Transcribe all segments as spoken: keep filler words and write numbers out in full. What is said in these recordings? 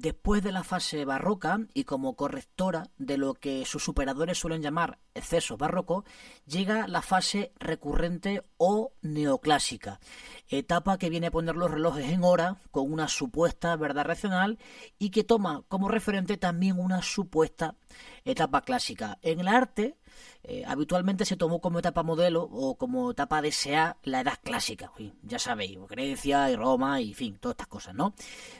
Después de la fase barroca y como correctora de lo que sus superadores suelen llamar excesos barrocos, llega la fase recurrente o neoclásica, etapa que viene a poner los relojes en hora con una supuesta verdad racional y que toma como referente también una supuesta etapa clásica. En el arte eh, habitualmente se tomó como etapa modelo o como etapa deseada la edad clásica, ya sabéis, Grecia y Roma y en fin, todas estas cosas, ¿no?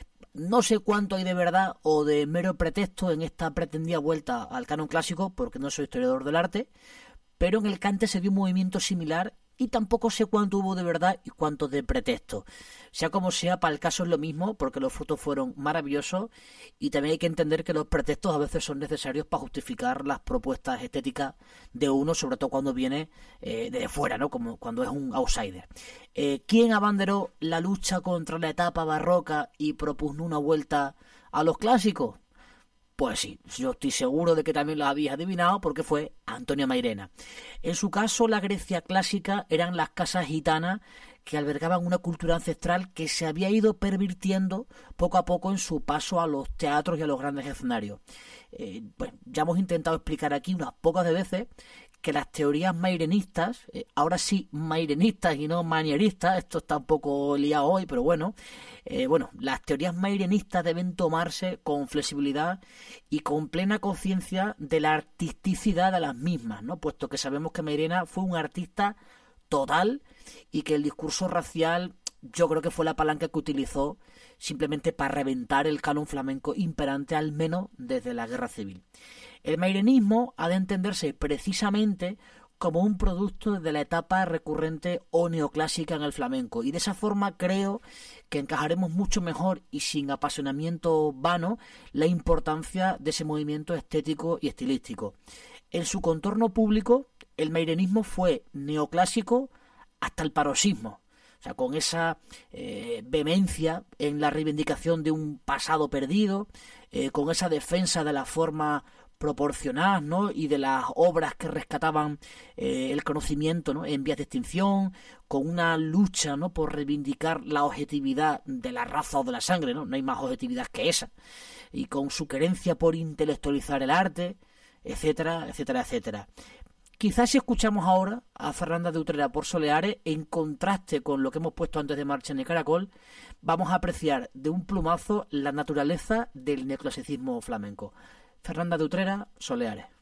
No sé cuánto hay de verdad o de mero pretexto en esta pretendida vuelta al canon clásico, porque no soy historiador del arte, pero en el cante se dio un movimiento similar y tampoco sé cuánto hubo de verdad y cuánto de pretexto. Sea como sea, para el caso es lo mismo, porque los frutos fueron maravillosos y también hay que entender que los pretextos a veces son necesarios para justificar las propuestas estéticas de uno, sobre todo cuando viene eh, de fuera, ¿no? Como cuando es un outsider. Eh, ¿Quién abanderó la lucha contra la etapa barroca y propugnó una vuelta a los clásicos? Pues sí, yo estoy seguro de que también lo habéis adivinado porque fue Antonio Mairena. En su caso, la Grecia clásica eran las casas gitanas que albergaban una cultura ancestral que se había ido pervirtiendo poco a poco en su paso a los teatros y a los grandes escenarios. Eh, pues ya hemos intentado explicar aquí unas pocas de veces que las teorías mairenistas, eh, ahora sí mairenistas y no manieristas, esto está un poco liado hoy, pero bueno, eh, bueno, las teorías mairenistas deben tomarse con flexibilidad y con plena conciencia de la artisticidad de las mismas, ¿no? Puesto que sabemos que Mairena fue un artista total y que el discurso racial yo creo que fue la palanca que utilizó simplemente para reventar el canon flamenco imperante, al menos desde la Guerra Civil. El mairenismo ha de entenderse precisamente como un producto de la etapa recurrente o neoclásica en el flamenco, y de esa forma creo que encajaremos mucho mejor y sin apasionamiento vano la importancia de ese movimiento estético y estilístico. En su contorno público, el mairenismo fue neoclásico hasta el paroxismo. O sea, con esa eh, vehemencia en la reivindicación de un pasado perdido, eh, con esa defensa de la forma proporcional, ¿no? Y de las obras que rescataban eh, el conocimiento, ¿no? En vías de extinción, con una lucha, ¿no? Por reivindicar la objetividad de la raza o de la sangre, ¿no? No hay más objetividad que esa. Y con su querencia por intelectualizar el arte, etcétera, etcétera, etcétera. Quizás si escuchamos ahora a Fernanda de Utrera por Soleares, en contraste con lo que hemos puesto antes de Marcha en el Caracol, vamos a apreciar de un plumazo la naturaleza del neoclasicismo flamenco. Fernanda de Utrera, Soleares.